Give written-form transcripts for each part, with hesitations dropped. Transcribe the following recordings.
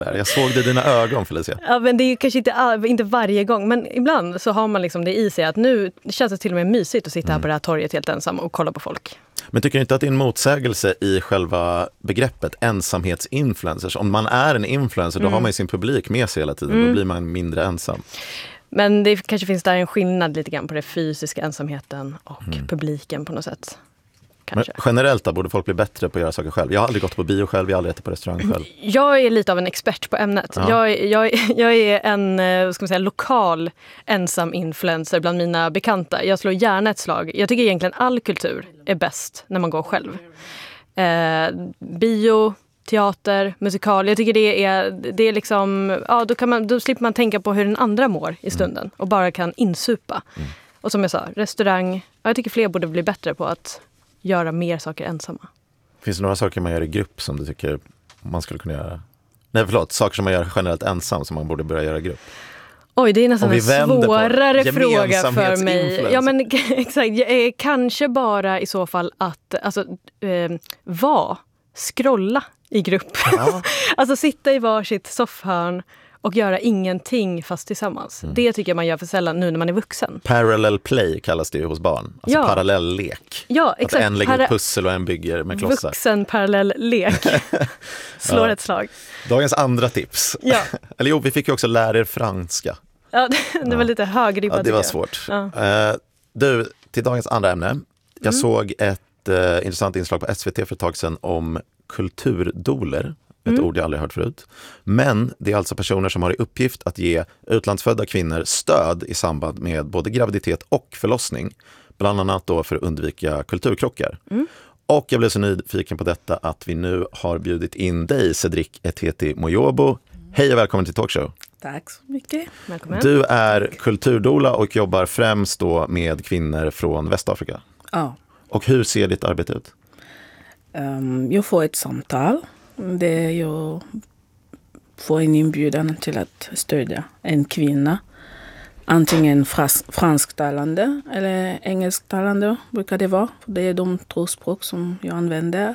Jag såg det i dina ögon, Felicia. Ja, men det är ju kanske inte varje gång. Men ibland så har man liksom det i sig att nu känns det till och med mysigt att sitta här på det här torget helt ensam och kolla på folk. Men tycker du inte att det är en motsägelse i själva begreppet ensamhetsinfluencers? Om man är en influencer, då har man ju sin publik med sig hela tiden. Då blir man mindre ensam. Men det kanske finns där en skillnad lite grann på det fysiska ensamheten och publiken på något sätt. Men generellt då, borde folk bli bättre på att göra saker själv? Jag har aldrig gått på bio själv, jag har aldrig ätit på restaurang själv. Jag är lite av en expert på ämnet. Ja. Jag är en ska man säga, lokal ensam influencer bland mina bekanta. Jag slår gärna ett slag. Jag tycker egentligen all kultur är bäst när man går själv. Bio, teater, musikal. Jag tycker det är liksom, ja, då slipper man tänka på hur den andra mår i stunden och bara kan insupa. Och som jag sa, restaurang. Jag tycker fler borde bli bättre på att göra mer saker ensamma. Finns det några saker man gör i grupp som du tycker man skulle kunna göra? Nej, förlåt. Saker som man gör generellt ensam som man borde börja göra i grupp. Oj, det är nästan en svårare fråga för mig. Ja, men exakt. Kanske bara i så fall att scrolla i grupp. Ja. Alltså sitta i varsitt soffhörn och göra ingenting fast tillsammans. Det tycker jag man gör för sällan nu när man är vuxen. Parallel play kallas det ju hos barn. Alltså parallell lek. Ja, exakt. Att en lägger pussel och en bygger med klossar. Vuxen parallell lek. Slår ett slag. Dagens andra tips. Ja. Eller jo, vi fick ju också lära er franska. Ja, det var lite högribbat. Ja, det var svårt. Ja. Du, till dagens andra ämne. Jag såg ett intressant inslag på SVT för ett tag sedan om kulturdoler. Ett ord jag aldrig hört förut. Men det är alltså personer som har i uppgift att ge utlandsfödda kvinnor stöd i samband med både graviditet och förlossning. Bland annat då för att undvika kulturkrockar. Och jag blev så nyfiken på detta att vi nu har bjudit in dig, Cedric Eteti Moyobo. Hej och välkommen till Talkshow. Tack så mycket. Välkommen. Du är kulturdoula och jobbar främst då med kvinnor från Västafrika. Ja. Och hur ser ditt arbete ut? Jag får ett samtal. Där jag får en inbjudan till att stödja en kvinna. Antingen fransktalande eller engelsktalande brukar det vara. Det är de två språk som jag använder.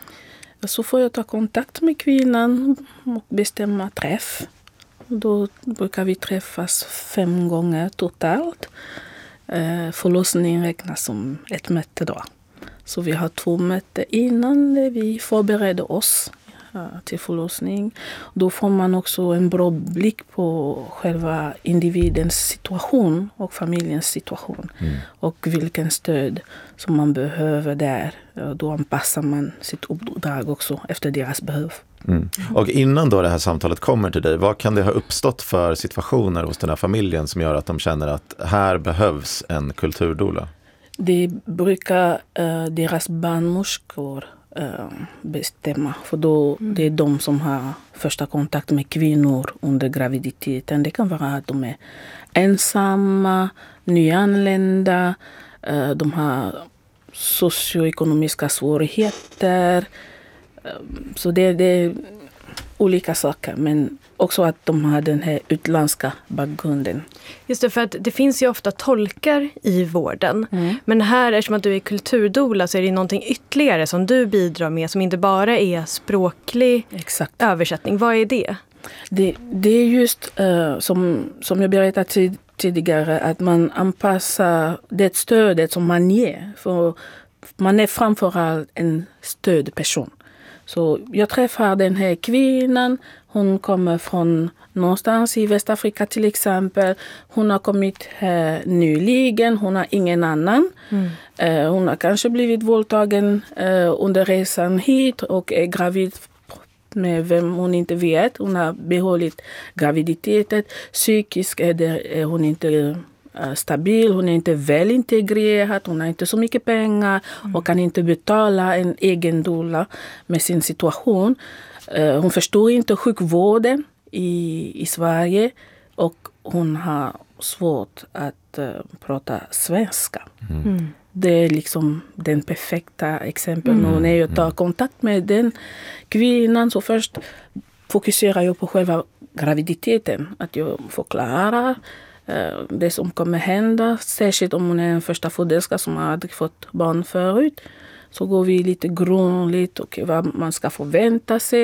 Så får jag ta kontakt med kvinnan och bestämma träff. Då brukar vi träffas 5 gånger totalt. Förlossningen räknas som ett möte då. Så vi har 2 möten innan vi förbereder oss till förlossning. Då får man också en bra blick på själva individens situation och familjens situation. Och vilken stöd som man behöver där. Då anpassar man sitt uppdrag också efter deras behov. Och innan då det här samtalet kommer till dig, vad kan det ha uppstått för situationer hos den här familjen som gör att de känner att här behövs en kulturdoula? Det brukar deras barnmorskor bestämma. För då det är de som har första kontakt med kvinnor under graviditeten. Det kan vara att de är ensamma, nyanlända, de har socioekonomiska svårigheter. Så det är olika saker, men också att de har den här utländska bakgrunden. Just det, för att det finns ju ofta tolkar i vården. Men här, eftersom att du är kulturdoula, så är det någonting ytterligare som du bidrar med som inte bara är språklig översättning. Vad är det? Det är just som jag berättade tidigare, att man anpassar det stödet som man ger. För man är framförallt en stödperson. Så jag träffar den här kvinnan. Hon kommer från någonstans i Västafrika till exempel. Hon har kommit här nyligen. Hon har ingen annan. Hon har kanske blivit våldtagen under resan hit och är gravid med vem hon inte vet. Hon har behållit graviditeten. Psykiskt är hon inte stabil, hon är inte väl integrerad, hon har inte så mycket pengar och kan inte betala en egen doula med sin situation. Hon förstår inte sjukvården i Sverige och hon har svårt att prata svenska. Det är liksom den perfekta exempel. Och när jag tar kontakt med den kvinnan så först fokuserar jag på själva graviditeten. Att jag förklarar det som kommer hända, särskilt om hon är en första föderska som har aldrig fått barn förut. Så går vi lite grundligt och vad man ska förvänta sig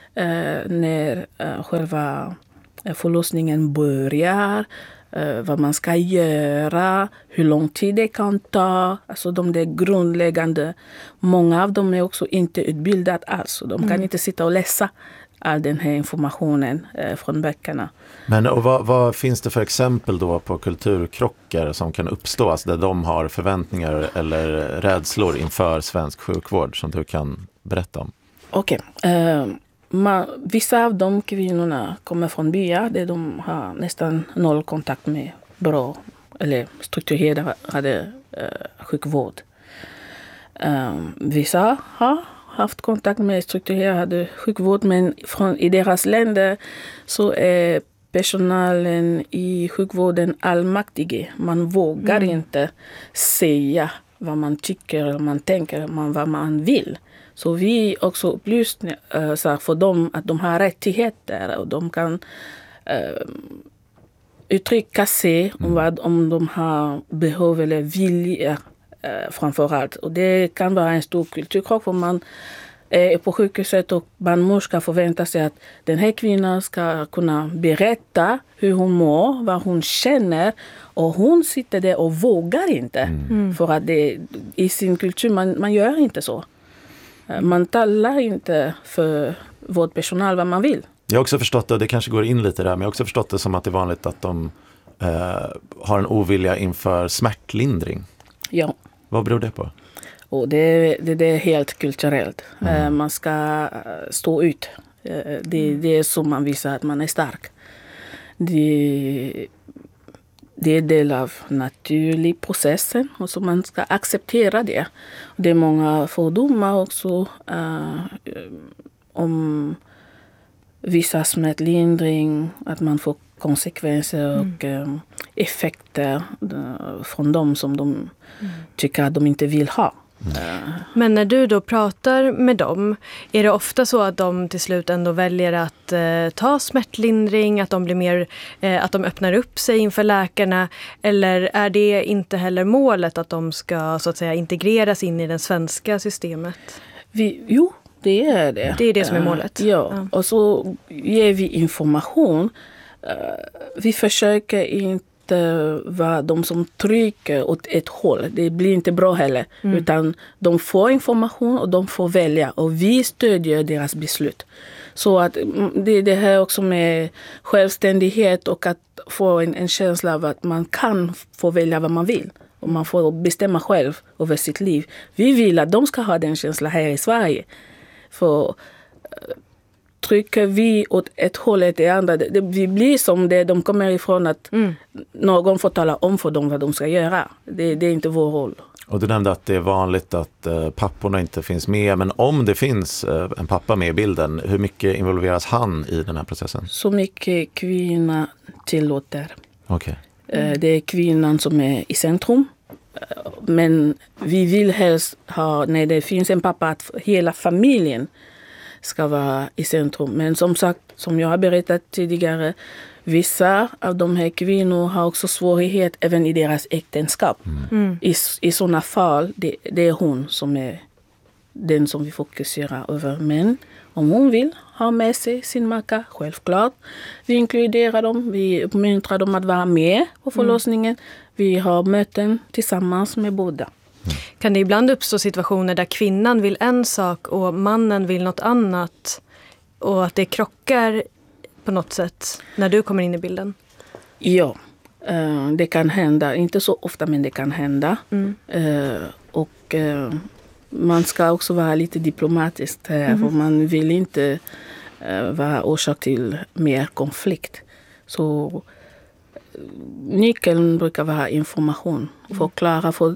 när själva förlossningen börjar, vad man ska göra, hur lång tid det kan ta. Alltså de där grundläggande. Många av dem är också inte utbildade alls. De kan inte sitta och läsa all den här informationen från böckerna. Men och vad finns det för exempel då på kulturkrockar som kan uppstå, alltså där de har förväntningar eller rädslor inför svensk sjukvård som du kan berätta om? Okej. Vissa av de kvinnorna kommer från byar där de har nästan noll kontakt med bra eller strukturerade sjukvård. Vissa har haft kontakt med strukturerad sjukvård, men i deras länder så är personalen i sjukvården allmäktiga. Man vågar inte säga vad man tycker, eller man tänker, vad man vill. Så vi också upplyser för dem att de har rättigheter och de kan uttrycka sig om de har behov eller vilja framförallt. Och det kan vara en stor kulturkrock för man är på sjukhuset och barnmorska förväntar sig att den här kvinnan ska kunna berätta hur hon mår, vad hon känner, och hon sitter där och vågar inte. För att i sin kultur man gör inte så. Man talar inte för vårdpersonal vad man vill. Jag har också förstått det, och det kanske går in lite där, men jag har också förstått det som att det är vanligt att de har en ovilja inför smärtlindring. Ja. Vad beror det på? Och det är helt kulturellt. Man ska stå ut. Det är så man visar att man är stark. Det är del av naturlig processen och så man ska acceptera det. Det är många fördomar också om vissa smärtlindring, att man får konsekvenser och effekter från dem som de tycker att de inte vill ha. Men när du då pratar med dem, är det ofta så att de till slut ändå väljer att ta smärtlindring, att de blir mer, att de öppnar upp sig inför läkarna, eller är det inte heller målet att de ska så att säga integreras in i det svenska systemet? Jo, det är det. Det är det som är målet? Ja, och så ger vi information. Vi försöker inte vara de som trycker åt ett håll. Det blir inte bra heller. Utan de får information och de får välja. Och vi stödjer deras beslut. Så att det här också med självständighet och att få en känsla av att man kan få välja vad man vill. Och man får bestämma själv över sitt liv. Vi vill att de ska ha den känslan här i Sverige. För trycker vi åt ett håll eller det andra. Vi blir som det de kommer ifrån att någon får tala om för dem vad de ska göra. Det är inte vår roll. Och du nämnde att det är vanligt att papporna inte finns med. Men om det finns en pappa med i bilden, hur mycket involveras han i den här processen? Så mycket kvinnan tillåter. Okay. Det är kvinnan som är i centrum. Men vi vill helst ha, när det finns en pappa, att hela familjen ska vara i centrum. Men som sagt, som jag har berättat tidigare, vissa av de här kvinnor har också svårighet även i deras äktenskap. I sådana fall, det är hon som är den som vi fokuserar över. Men om hon vill ha med sig sin maka, självklart. Vi inkluderar dem, vi uppmuntrar dem att vara med på förlossningen. Vi har möten tillsammans med båda. Kan det ibland uppstå situationer där kvinnan vill en sak och mannen vill något annat, och att det krockar på något sätt när du kommer in i bilden? Ja, det kan hända. Inte så ofta, men det kan hända. Och man ska också vara lite diplomatisk här, för man vill inte vara orsak till mer konflikt. Så nyckeln brukar vara information. Förklara för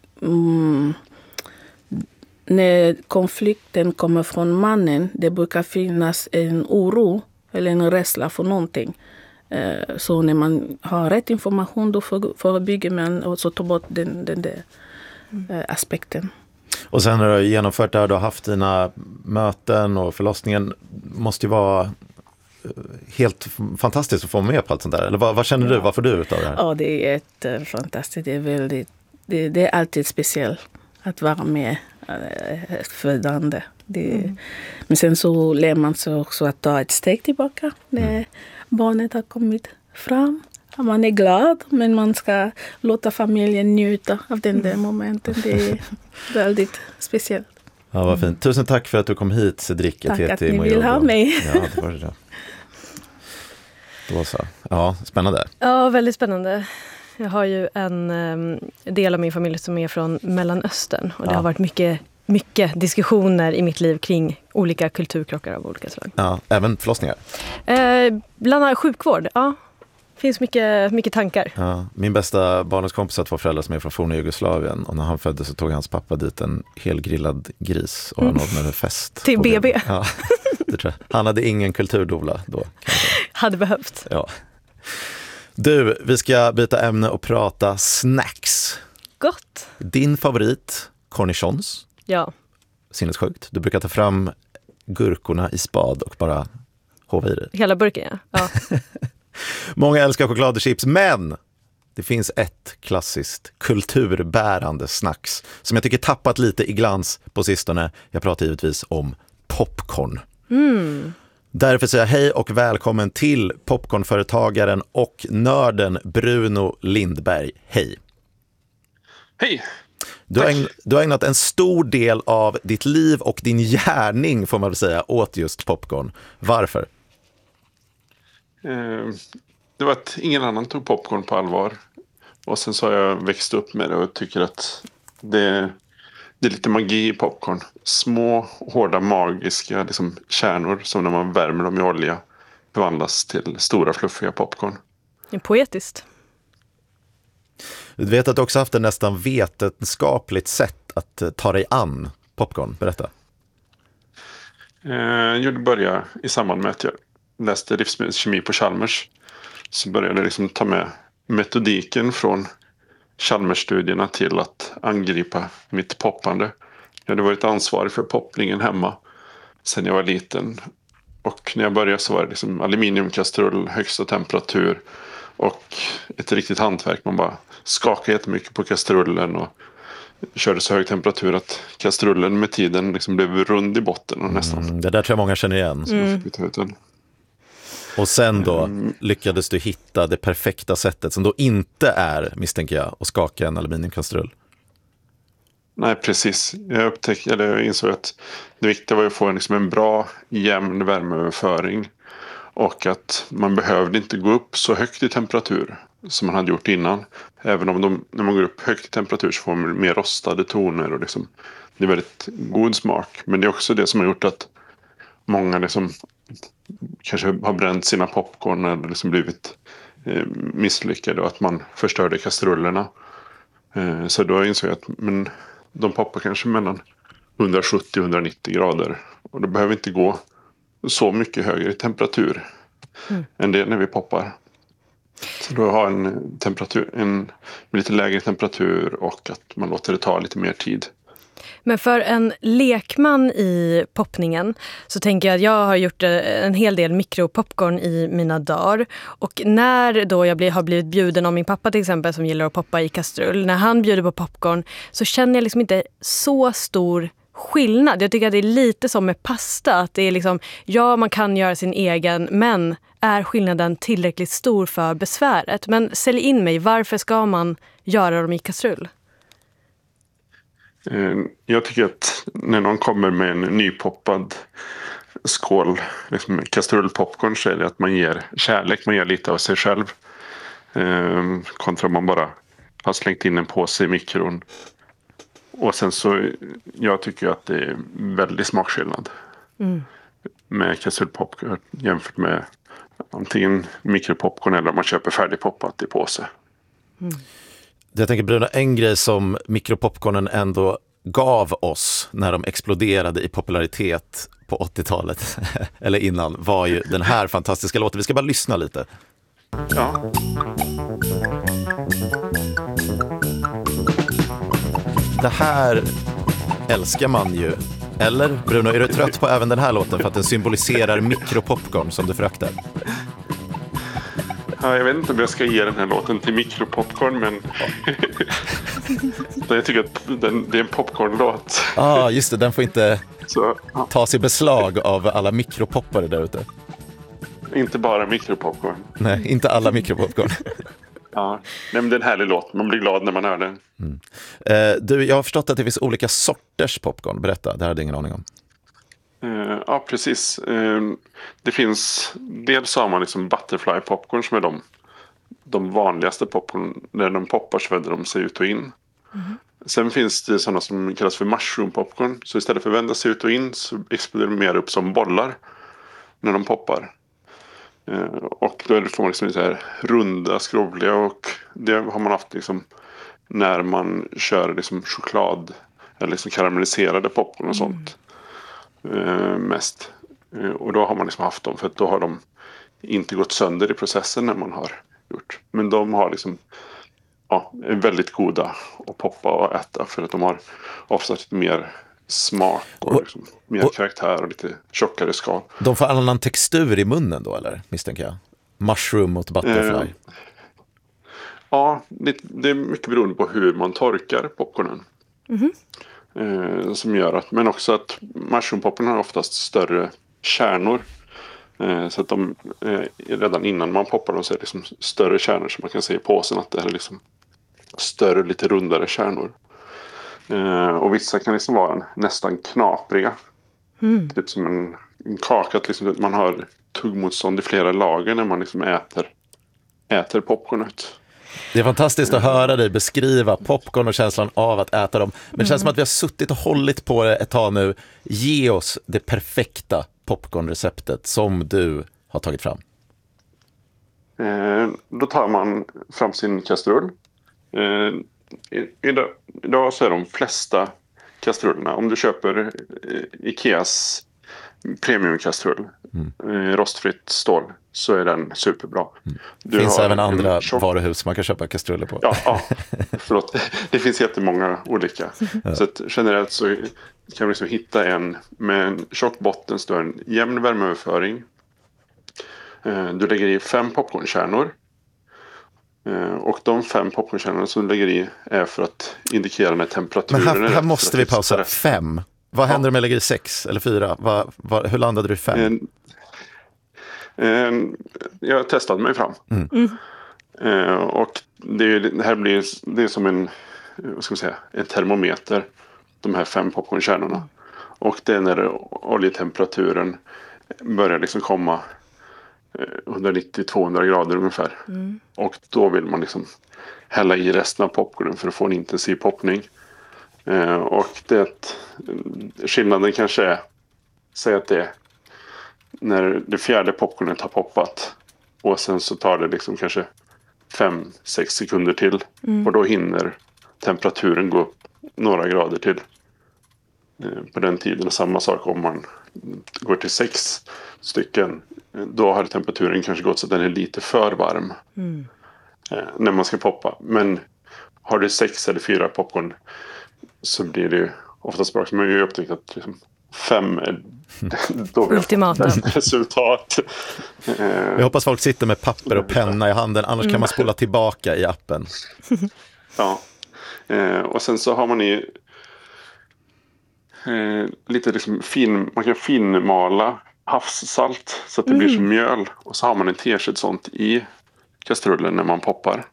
när konflikten kommer från mannen, det brukar finnas en oro eller en rädsla för någonting. Så när man har rätt information, då förebygger man och så tar bort den där aspekten. Och sen när du har genomfört det här, du har haft dina möten och förlossningen, måste ju vara helt fantastiskt att få med på allt sånt där. Eller vad känner du? Vad får du utav det här? Ja, det är fantastiskt. Det är väldigt, det är alltid speciellt att vara med födande. Men sen så lär man sig också att ta ett steg tillbaka när barnet har kommit fram. Man är glad, men man ska låta familjen njuta av den där momenten. Det är väldigt speciellt. Ja, vad fint. Tusen tack för att du kom hit, Cedric. Tack att ni vill ha mig. Ja, det var det. Då så. Ja, spännande. Ja, väldigt spännande. Jag har ju en del av min familj som är från Mellanöstern. Och det har varit mycket diskussioner i mitt liv kring olika kulturkrockar av olika slag. Ja, även förlossningar? Bland annat sjukvård, ja. Finns mycket tankar. Ja, min bästa barndomskompis har 2 föräldrar som är från forna Jugoslavien. Och när han föddes så tog hans pappa dit en helgrillad gris och han ordnade fest. Till BB? Ja, det tror jag. Han hade ingen kulturdoula då. Hade behövt. Ja. Du, vi ska byta ämne och prata snacks. Gott. Din favorit, cornichons. Ja. Sinnessjukt. Du brukar ta fram gurkorna i spad och bara hova i det. Hela burken, ja. Många älskar choklad och chips, men det finns ett klassiskt kulturbärande snacks som jag tycker tappat lite i glans på sistone. Jag pratar givetvis om popcorn. Därför säger jag hej och välkommen till popcornföretagaren och nörden Bruno Lindberg. Hej! Hej! Du har ägnat en stor del av ditt liv och din gärning, får man väl säga, åt just popcorn. Varför? Det var att ingen annan tog popcorn på allvar. Och sen så har jag växt upp med det och tycker att det är lite magi i popcorn. Små, hårda, magiska liksom, kärnor som när man värmer dem i olja förvandlas till stora, fluffiga popcorn. Det är poetiskt. Du vet att du också haft ett nästan vetenskapligt sätt att ta dig an popcorn. Berätta. Jag började i samband med att jag läste livsmedelskemi på Chalmers. Så började jag liksom ta med metodiken från Chalmers-studierna till att angripa mitt poppande. Jag hade varit ansvarig för poppningen hemma sedan jag var liten. Och när jag började så var det liksom aluminiumkastrull, högsta temperatur och ett riktigt hantverk. Man bara skakade jättemycket på kastrullen och körde så hög temperatur att kastrullen med tiden liksom blev rund i botten. Och nästan. Det där tror jag många känner igen. Och sen då lyckades du hitta det perfekta sättet som då inte är, misstänker jag, att skaka en aluminiumkastrull. Nej, precis. Jag insåg att det viktiga var att få en bra, jämn värmeöverföring. Och att man behövde inte gå upp så högt i temperatur som man hade gjort innan. Även om när man går upp högt i temperatur så får man mer rostade toner. Och liksom, det är väldigt god smak. Men det är också det som har gjort att många liksom kanske har bränt sina popcorn eller liksom blivit misslyckade och att man förstörde kastrullerna. Så då insåg jag att de poppar kanske mellan 170-190 grader. Och det behöver inte gå så mycket högre temperatur än det när vi poppar. Så då har en lite lägre temperatur och att man låter det ta lite mer tid. Men för en lekman i poppningen så tänker jag att jag har gjort en hel del mikropopcorn i mina dagar. Och när då jag har blivit bjuden av min pappa till exempel som gillar att poppa i kastrull. När han bjuder på popcorn så känner jag liksom inte så stor skillnad. Jag tycker att det är lite som med pasta. Att det är liksom, ja man kan göra sin egen men är skillnaden tillräckligt stor för besväret? Men sälj in mig, varför ska man göra dem i kastrull? Jag tycker att när någon kommer med en nypoppad skål liksom kastrullpopcorn så är det att man ger kärlek, man ger lite av sig själv kontra man bara har slängt in en påse i mikron. Och sen så jag tycker att det är väldigt smakskillnad med kastrullpopcorn jämfört med antingen mikropopcorn eller om man köper färdigpoppat i påse. Jag tänker Bruno, en grej som mikropopcornen ändå gav oss när de exploderade i popularitet på 80-talet eller innan var ju den här fantastiska låten. Vi ska bara lyssna lite. Ja. Det här älskar man ju. Eller Bruno, är du trött på även den här låten för att den symboliserar mikropopcorn som du föraktar? Ja, jag vet inte om jag ska ge den här låten till mikropopcorn, men jag tycker att det är en popcornlåt. Just det, den får inte Så, ja. Tas i beslag av alla mikropoppare där ute. Inte bara mikropopcorn. Nej, inte alla mikropopcorn. Ja, nej, men det är en härlig låt. Man blir glad när man hör den. Du, jag har förstått att det finns olika sorters popcorn. Berätta, det hade jag ingen aning om. Ja, precis. Det finns, dels har man liksom butterfly popcorn som är de vanligaste popcorn. När de poppar så vänder de sig ut och in. Sen finns det sådana som kallas för mushroom popcorn. Så istället för att vända sig ut och in så exploderar de mer upp som bollar när de poppar. Och då får man liksom så här runda, skrovliga, och det har man haft liksom när man kör liksom choklad eller liksom karamelliserade popcorn och sånt mest. Och då har man liksom haft dem för att då har de inte gått sönder i processen när man har gjort. Men de har liksom är väldigt goda att poppa och äta för att de har ofta lite mer smak och liksom mer karaktär och lite tjockare skal. De får annan textur i munnen då, eller? Misstänker jag. Mushroom mot butterfly. Ja, det är mycket beroende på hur man torkar popcornen. Som gör att, men också att mushroom-popcorn har oftast större kärnor. Så att de redan innan man poppar dem så är det liksom större kärnor, så man kan se i påsen att det är liksom större, lite rundare kärnor. Och vissa kan liksom vara nästan knapriga. Typ som en kaka, att liksom man har tuggmotstånd i flera lager när man liksom äter popcornet. Det är fantastiskt att höra dig beskriva popcorn och känslan av att äta dem. Men det känns som att vi har suttit och hållit på det ett tag nu. Ge oss det perfekta popcornreceptet som du har tagit fram. Då tar man fram sin kastrull. Idag så är de flesta kastrullerna, om du köper Ikeas premiumkastrull, rostfritt stål, så är den superbra. Det finns även andra varuhus man kan köpa kastruller på. Ja, förlåt. Det finns jättemånga olika. Så att generellt så kan vi liksom hitta en med en tjock botten, så en jämn värmeöverföring. Du lägger i 5 popcornkärnor. Och de 5 popcornkärnorna som du lägger i är för att indikera när temperaturen är rätt. Men här måste vi pausa. 5. Vad händer om jag lägger i 6 eller 4? Hur landade du i 5? Jag testade mig fram. Och det är som en termometer, de här 5 popcornkärnorna. Och det är när oljetemperaturen börjar liksom komma 190-200 grader ungefär. Och då vill man liksom hälla i resten av popcornen för att få en intensiv poppning. Och skillnaden kanske är, säg att det är när det 4:e popcornet har poppat och sen så tar det liksom kanske 5-6 sekunder till och då hinner temperaturen gå upp några grader till på den tiden. Och samma sak om man går till 6 stycken, då har temperaturen kanske gått så att den är lite för varm när man ska poppa. Men har du 6 eller 4 popcorn så blir det oftast bra. Man har ju upptäckt att liksom 5 är då ultimata resultat. Jag hoppas folk sitter med papper och penna i handen, annars kan man spola tillbaka i appen. Ja. Och sen så har man i lite liksom man kan finmala havssalt så att det blir som mjöl, och så har man en tesked sånt i kastrullen när man poppar.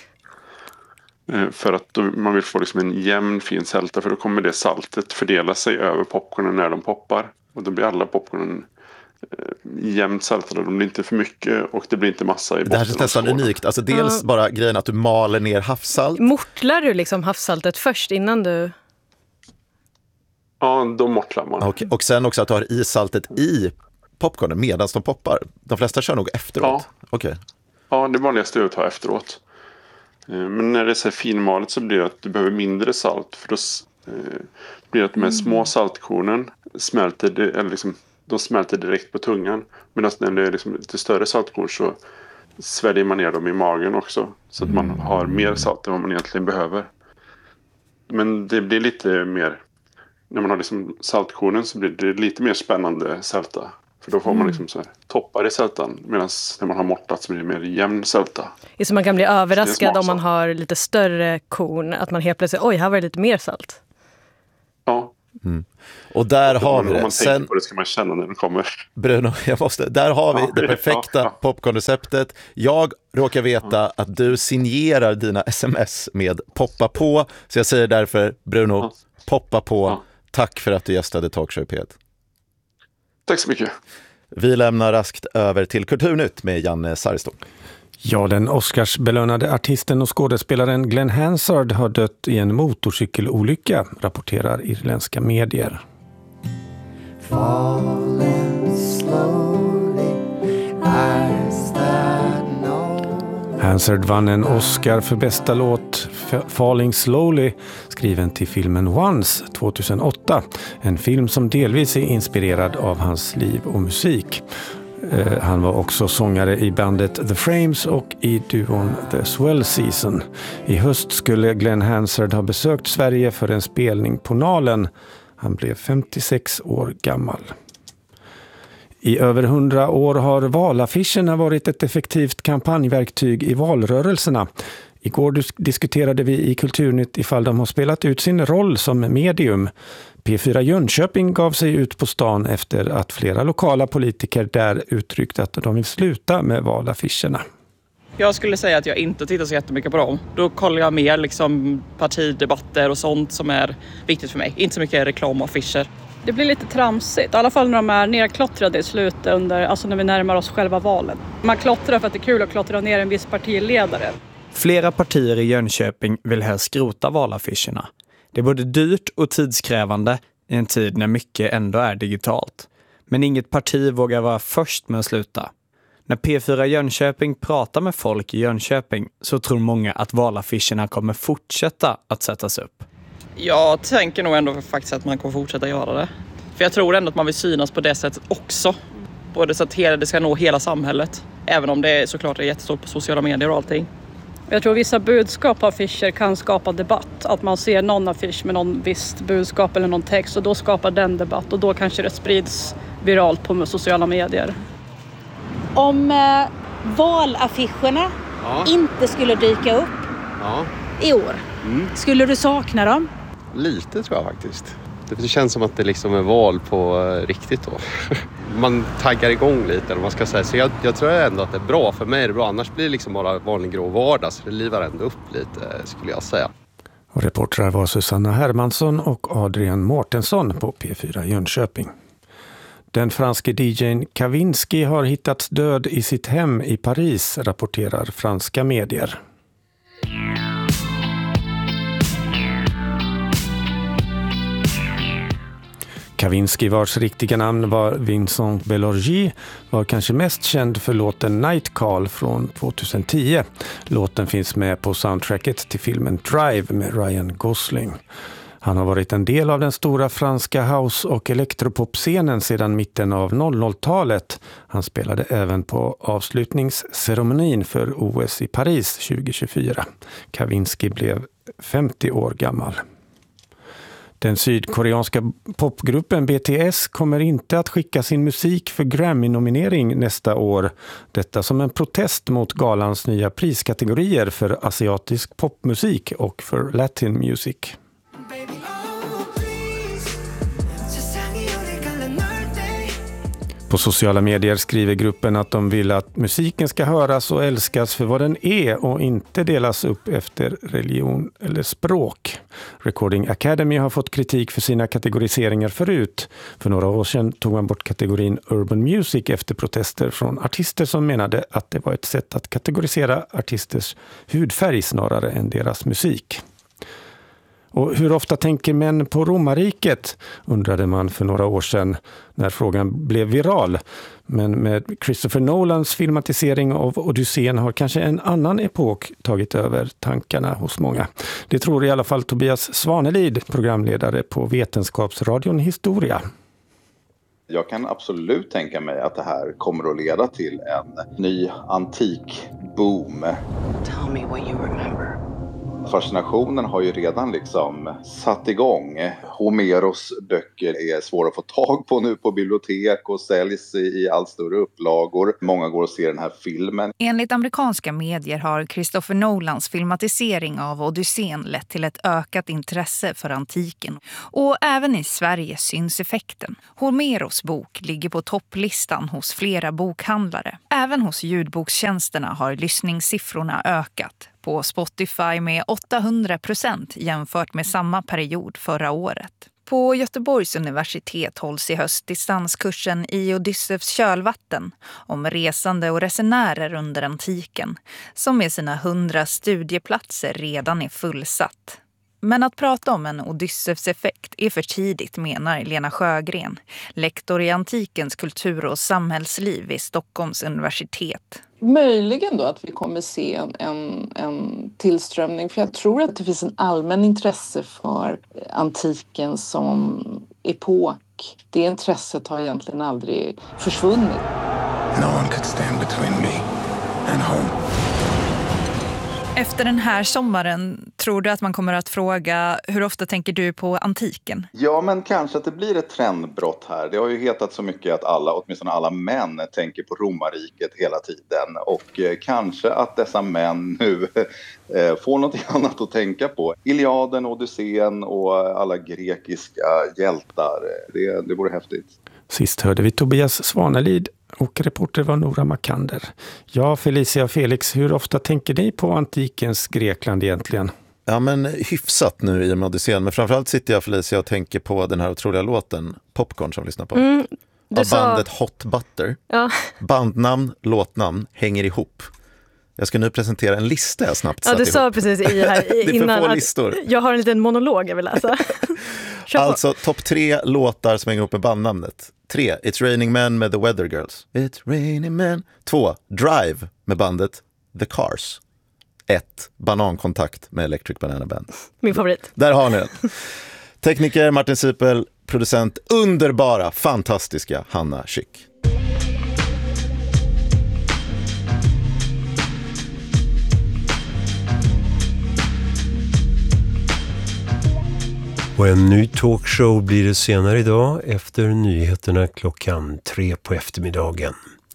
För att man vill få liksom en jämn fin sälta, för då kommer det saltet fördela sig över popcornen när de poppar. Och då blir alla popcornen jämnt saltade. De blir inte för mycket och det blir inte massa i botten. Det här är nästan unikt. Alltså dels bara grejen att du maler ner havssalt. Mortlar du liksom havssaltet först innan du... Ja, då mortlar man. Okay. Och sen också att du har i saltet i popcornen medan de poppar. De flesta kör nog efteråt. Ja, okay. Ja, det vanligaste är att ta efteråt. Men när det är så finmalet så blir det att du behöver mindre salt. För då blir det att de här små saltkornen smälter direkt på tungan. Medan när det är liksom lite större saltkorn så sväljer man ner dem i magen också. Så att man har mer salt än vad man egentligen behöver. Men det blir lite mer... När man har liksom saltkornen så blir det lite mer spännande sälta. För då får man liksom så här toppar i sältan. Medan när man har mortat så blir det mer jämn sälta. Så man kan bli överraskad om man har lite större korn. Att man helt plötsligt, oj, här var det lite mer salt. Ja, Och där har vi det. Om man tänker på det ska man känna när det kommer. Bruno, där har vi det perfekta popcornreceptet. Jag råkar veta att du signerar dina sms med poppa på. Så jag säger därför, Bruno, poppa på. Tack för att du gästade Talkshow P1. Tack så mycket. Vi lämnar raskt över till Kulturnytt med Janne Sarstol. Ja, den Oscarsbelönade artisten och skådespelaren Glenn Hansard har dött i en motorcykelolycka, rapporterar irländska medier. Hansard vann en Oscar för bästa låt Falling Slowly, skriven till filmen Once 2008. En film som delvis är inspirerad av hans liv och musik. Han var också sångare i bandet The Frames och i duon The Swell Season. I höst skulle Glenn Hansard ha besökt Sverige för en spelning på Nalen. Han blev 56 år gammal. I över 100 år har valaffischerna varit ett effektivt kampanjverktyg i valrörelserna. Igår diskuterade vi i Kulturnytt ifall de har spelat ut sin roll som medium. P4 Jönköping gav sig ut på stan efter att flera lokala politiker där uttryckt att de vill sluta med valaffischerna. Jag skulle säga att jag inte tittar så jättemycket på dem. Då kollar jag mer liksom partidebatter och sånt som är viktigt för mig. Inte så mycket reklam och affischer. Det blir lite tramsigt, i alla fall när de är nerklottrade i slutet, alltså när vi närmar oss själva valen. Man klottrar för att det är kul att klottra ner en viss partiledare. Flera partier i Jönköping vill helst skrota valaffischerna. Det är både dyrt och tidskrävande i en tid när mycket ändå är digitalt. Men inget parti vågar vara först med att sluta. När P4 Jönköping pratar med folk i Jönköping så tror många att valaffischerna kommer fortsätta att sättas upp. Jag tänker nog ändå faktiskt att man kommer fortsätta göra det. För jag tror ändå att man vill synas på det sättet också. Både så att det ska nå hela samhället. Även om det såklart är jättestort på sociala medier och allting. Jag tror vissa budskap på affischer kan skapa debatt. Att man ser någon affisch med någon visst budskap eller någon text och då skapar den debatt. Och då kanske det sprids viralt på sociala medier. Om valaffischerna inte skulle dyka upp i år, skulle du sakna dem? Lite tror jag faktiskt. Det känns som att det liksom är val på riktigt då. Man taggar igång lite eller man ska säga. Så jag tror ändå att det är bra. För mig är det bra. Annars blir det liksom bara vanlig grå vardag. Så det livar ändå upp lite skulle jag säga. Och reportrar var Susanna Hermansson och Adrian Mårtensson på P4 Jönköping. Den franske DJ:n Kavinsky har hittats död i sitt hem i Paris, rapporterar franska medier. Kavinsky, vars riktiga namn var Vincent Bellorgie, var kanske mest känd för låten Night Call från 2010. Låten finns med på soundtracket till filmen Drive med Ryan Gosling. Han har varit en del av den stora franska house- och elektropopscenen sedan mitten av 00-talet. Han spelade även på avslutningsceremonin för OS i Paris 2024. Kavinsky blev 50 år gammal. Den sydkoreanska popgruppen BTS kommer inte att skicka sin musik för Grammy-nominering nästa år. Detta som en protest mot galans nya priskategorier för asiatisk popmusik och för Latin music. På sociala medier skriver gruppen att de vill att musiken ska höras och älskas för vad den är och inte delas upp efter religion eller språk. Recording Academy har fått kritik för sina kategoriseringar förut. För några år sedan tog man bort kategorin Urban Music efter protester från artister som menade att det var ett sätt att kategorisera artisters hudfärg snarare än deras musik. Och hur ofta tänker män på romarriket, undrade man för några år sedan när frågan blev viral. Men med Christopher Nolans filmatisering av Odysseen har kanske en annan epok tagit över tankarna hos många. Det tror i alla fall Tobias Svanelid, programledare på Vetenskapsradion Historia. Jag kan absolut tänka mig att det här kommer att leda till en ny antik boom. Tell me what you remember. fascinationen har ju redan liksom satt igång. Homeros böcker är svåra att få tag på nu på bibliotek och säljs i allt större upplagor. Många går och ser den här filmen. Enligt amerikanska medier har Christopher Nolans filmatisering av Odysseen lett till ett ökat intresse för antiken. Och även i Sverige syns effekten. Homeros bok ligger på topplistan hos flera bokhandlare. Även hos ljudbokstjänsterna har lyssningssiffrorna ökat. På Spotify med 800% jämfört med samma period förra året. På Göteborgs universitet hålls i höst distanskursen i Odysseus kölvatten om resande och resenärer under antiken, som med sina 100 studieplatser redan är fullsatt. Men att prata om en Odysseus-effekt är för tidigt, menar Lena Sjögren, lektor i antikens kultur- och samhällsliv vid Stockholms universitet. Möjligen då att vi kommer se en tillströmning, för jag tror att det finns en allmän intresse för antiken som epok. Det intresset har egentligen aldrig försvunnit. No one could stand between me and home. Efter den här sommaren, tror du att man kommer att fråga hur ofta tänker du på antiken? Ja, men kanske att det blir ett trendbrott här. Det har ju hetat så mycket att åtminstone alla män tänker på romarriket hela tiden. Och kanske att dessa män nu får något annat att tänka på. Iliaden, Odysseen och alla grekiska hjältar. Det vore häftigt. Sist hörde vi Tobias Svanelid och reporter var Nora Makander. Ja, Felicia och Felix, hur ofta tänker ni på antikens Grekland egentligen? Ja, men hyfsat nu i Odysseen. Men framförallt sitter jag, Felicia, och tänker på den här otroliga låten Popcorn som vi lyssnar på. Av bandet Hot Butter. Ja. Bandnamn, låtnamn hänger ihop. Jag ska nu presentera en lista jag snabbt satt ihop. Ja, du sa precis här innan att listor. Jag har en liten monolog jag vill läsa. Alltså topp 3 låtar som hänger ihop med bandnamnet. 3. It's Raining Men med The Weather Girls. It's Raining Men. 2. Drive med bandet The Cars. 1. Banankontakt med Electric Banana Band. Min favorit. Där har ni den. Tekniker Martin Sipel, producent underbara, fantastiska Hanna Schick. Och en ny talkshow blir det senare idag efter nyheterna klockan 3 på eftermiddagen.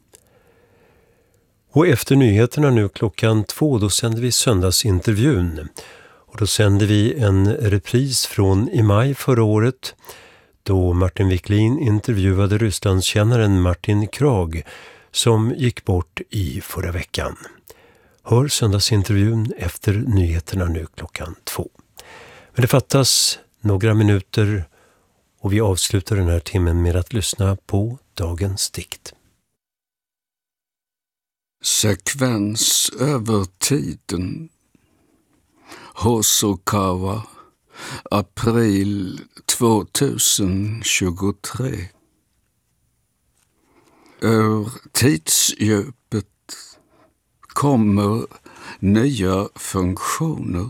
Och efter nyheterna nu klockan 2 då sänder vi söndagsintervjun. Och då sänder vi en repris från i maj förra året då Martin Wiklin intervjuade Rysslandskännaren Martin Krag som gick bort i förra veckan. Hör söndagsintervjun efter nyheterna nu klockan 2. Men det fattas några minuter och vi avslutar den här timmen med att lyssna på dagens dikt. Sekvens över tiden. Hosokawa, april 2023. Ur tidsdjupet kommer nya funktioner.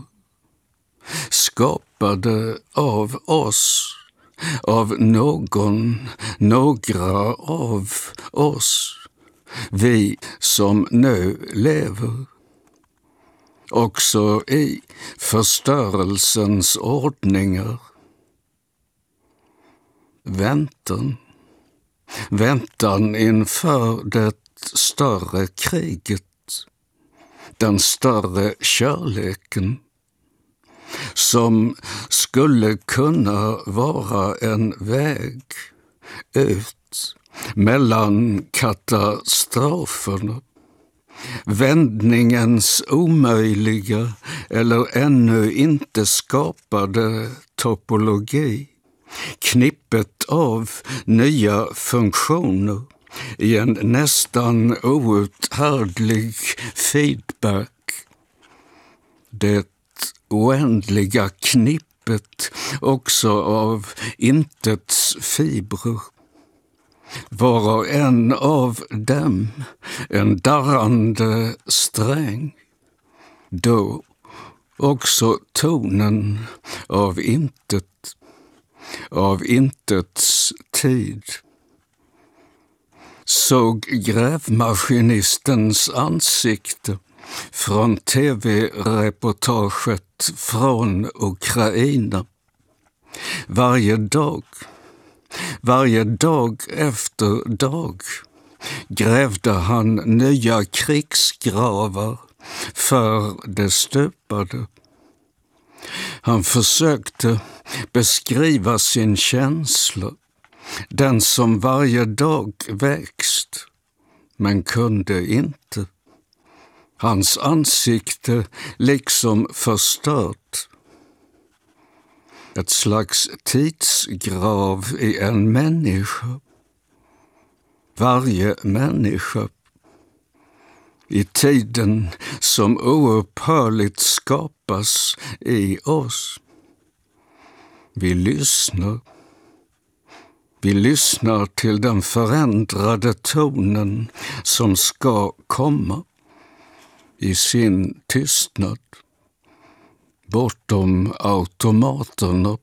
Skapade av oss, av någon, några av oss. Vi som nu lever. Också i förstörelsens ordningar. Väntan inför det större kriget. Den större kärleken. Som skulle kunna vara en väg ut mellan katastroferna. Vändningens omöjliga eller ännu inte skapade topologi. Knippet av nya funktioner i en nästan outhärdlig feedback. Det oändliga knippet också av intets fibrer. Var och en av dem en darrande sträng. Då också tonen av intet, av intets tid. Såg grävmaskinistens ansikte från tv-reportaget från Ukraina. Varje dag efter dag grävde han nya krigsgravar för de stupade. Han försökte beskriva sin känsla, den som varje dag växt, men kunde inte. Hans ansikte liksom förstört. Ett slags tidsgrav i en människa. Varje människa. I tiden som oupphörligt skapas i oss. Vi lyssnar till den förändrade tonen som ska komma i sin tystnad. Bortom automaterna.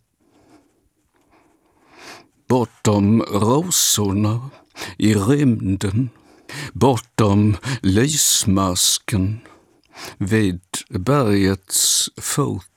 Bortom rosorna i rymden. Bortom lysmasken vid bergets fot.